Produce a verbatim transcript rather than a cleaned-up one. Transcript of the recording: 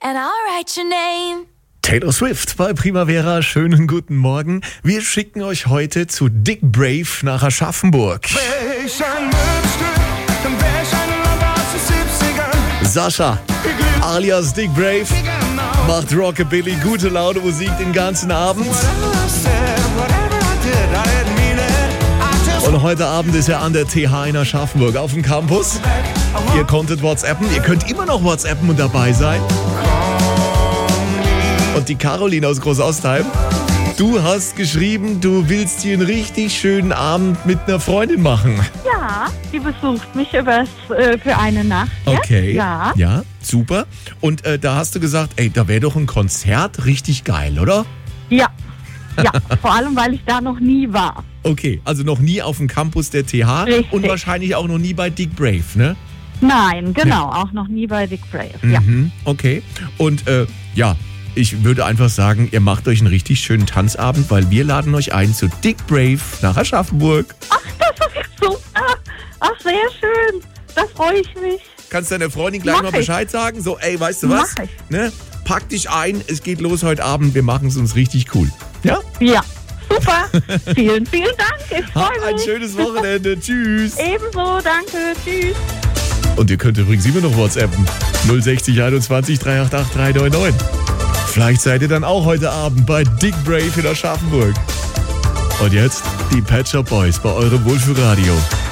and I'll write your name. Taylor Swift bei Primavera, schönen guten Morgen. Wir schicken euch heute zu Dick Brave nach Aschaffenburg. Sascha, alias Dick Brave, macht Rockabilly, gute Laune Musik den ganzen Abend. Und heute Abend ist er an der T H in Aschaffenburg auf dem Campus. Ihr konntet WhatsAppen, ihr könnt immer noch WhatsAppen und dabei sein. Und die Caroline aus Großostheim, du hast geschrieben, du willst dir einen richtig schönen Abend mit einer Freundin machen. Ja, die besucht mich übers, äh, für eine Nacht. Okay, Ja. ja, super. Und äh, da hast du gesagt, ey, da wäre doch ein Konzert richtig geil, oder? Ja, ja. Vor allem, weil ich da noch nie war. Okay, also noch nie auf dem Campus der T H Richtig. und wahrscheinlich auch noch nie bei Dick Brave, ne? Nein, genau, auch noch nie bei Dick Brave. Ja. Mhm, okay. Und äh, ja, ich würde einfach sagen, ihr macht euch einen richtig schönen Tanzabend, weil wir laden euch ein zu Dick Brave nach Aschaffenburg. Ach, das ist super. Ach, sehr schön. Da freue ich mich. Kannst deiner Freundin gleich Mach mal ich. Bescheid sagen? So, ey, weißt du was? Mach ich. Ne? Pack dich ein, es geht los heute Abend, wir machen es uns richtig cool. Ja? Ja, super. Vielen, vielen Dank. Ich Habt freue ein mich. schönes Wochenende. Tschüss. Ebenso, danke. Tschüss. Und ihr könnt übrigens immer noch WhatsAppen. null sechzig einundzwanzig drei acht acht drei neun neun. Vielleicht seid ihr dann auch heute Abend bei Dick Brave in Aschaffenburg. Und jetzt die Pet Shop Boys bei eurem Wohlfühlradio.